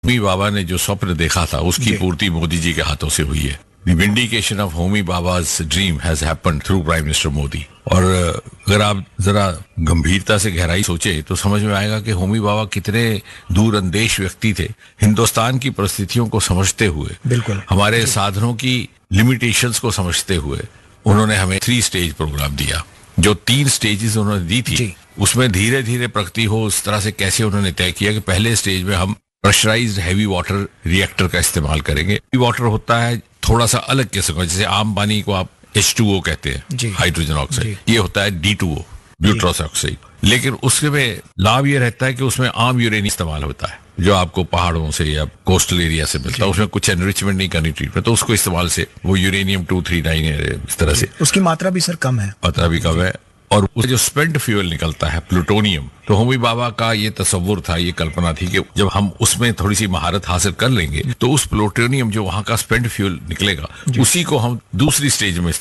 होमी बाबा ने जो स्वप्न देखा था उसकी पूर्ति मोदी जी के हाथों से हुई है। The vindication of Homi बाबा's dream has happened through Prime Minister Modi. और अगर आप जरा गंभीरता से गहराई सोचे तो समझ में आएगा कि होमी बाबा कितने दूरंदेश व्यक्ति थे। हिंदुस्तान की परिस्थितियों को समझते हुए, बिल्कुल हमारे साधनों की लिमिटेशंस को समझते हुए उन्होंने हमें 3 स्टेज प्रोग्राम दिया। जो 3 स्टेजेस उन्होंने दी थी उसमें धीरे धीरे प्रगति हो उस तरह से कैसे उन्होंने तय किया कि पहले स्टेज में हम प्रेशराइज्ड हैवी वाटर रिएक्टर का इस्तेमाल करेंगे। हैवी वाटर होता है थोड़ा सा अलग किस्म का, जैसे आम पानी को आप H2O कहते हैं, हाइड्रोजन ऑक्साइड, ये होता है D2O, ब्यूट्रॉस ऑक्साइड। लेकिन उसके में लाभ ये रहता है कि उसमें आम यूरेनियम इस्तेमाल होता है जो आपको पहाड़ों से या कोस्टल एरिया से मिलता है। उसमें कुछ एनरिचमेंट नहीं करनी ट्रीटमेंट, तो उसको इस्तेमाल से वो यूरेनियम 239 इस तरह से उसकी मात्रा भी सर कम है, मात्रा भी कम है। और उससे जो स्पेंट फ्यूल निकलता है प्लूटोनियम, तो होमी बाबा का ये तस्वुर था, ये कल्पना थी कि जब हम उसमें थोड़ी सी महारत हासिल कर लेंगे तो उस प्लूटोनियम जो वहां का स्पेंट फ्यूल निकलेगा उसी को हम दूसरी स्टेज में